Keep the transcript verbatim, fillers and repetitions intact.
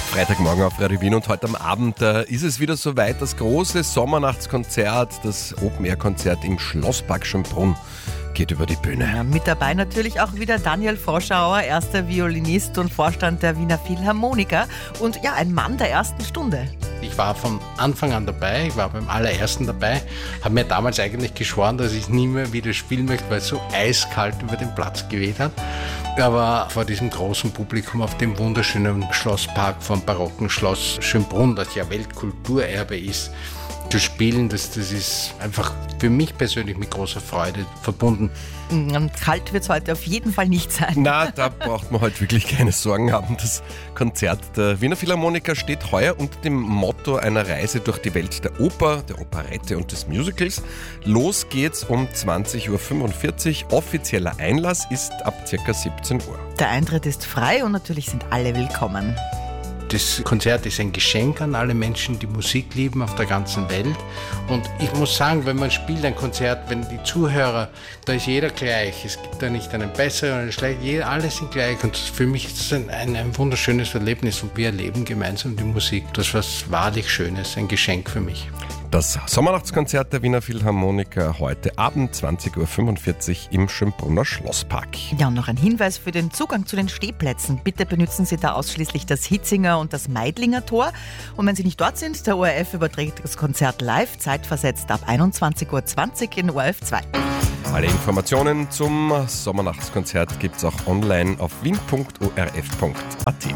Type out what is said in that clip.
Freitagmorgen auf Radio Wien und heute am Abend äh, ist es wieder soweit. Das große Sommernachtskonzert, das Open-Air-Konzert im Schlosspark Schönbrunn geht über die Bühne. Ja, mit dabei natürlich auch wieder Daniel Froschauer, erster Violinist und Vorstand der Wiener Philharmoniker und ja, ein Mann der ersten Stunde. Ich war von Anfang an dabei, ich war beim allerersten dabei, habe mir damals eigentlich geschworen, dass ich nie mehr wieder spielen möchte, weil es so eiskalt über den Platz geweht hat. Aber vor diesem großen Publikum auf dem wunderschönen Schlosspark vom barocken Schloss Schönbrunn, das ja Weltkulturerbe ist, zu spielen, das, das ist einfach für mich persönlich mit großer Freude verbunden. Und kalt wird es heute auf jeden Fall nicht sein. Na, da braucht man heute wirklich keine Sorgen haben. Das Konzert der Wiener Philharmoniker steht heuer unter dem Motto einer Reise durch die Welt der Oper, der Operette und des Musicals. Los geht's um zwanzig Uhr fünfundvierzig. Offizieller Einlass ist ab ca. siebzehn Uhr. Der Eintritt ist frei und natürlich sind alle willkommen. Das Konzert ist ein Geschenk an alle Menschen, die Musik lieben auf der ganzen Welt. Und ich muss sagen, wenn man spielt ein Konzert, wenn die Zuhörer, da ist jeder gleich. Es gibt da nicht einen besseren oder einen schlechten, alle sind gleich. Und für mich ist es ein, ein, ein wunderschönes Erlebnis und wir erleben gemeinsam die Musik. Das ist was wahrlich Schönes, ein Geschenk für mich. Das Sommernachtskonzert der Wiener Philharmoniker heute Abend zwanzig Uhr fünfundvierzig im Schönbrunner Schlosspark. Ja, und noch ein Hinweis für den Zugang zu den Stehplätzen. Bitte benutzen Sie da ausschließlich das Hitzinger und das Meidlinger Tor. Und wenn Sie nicht dort sind, der O R F überträgt das Konzert live, zeitversetzt ab einundzwanzig Uhr zwanzig in O R F zwei. Alle Informationen zum Sommernachtskonzert gibt's auch online auf wien punkt o r f punkt a t.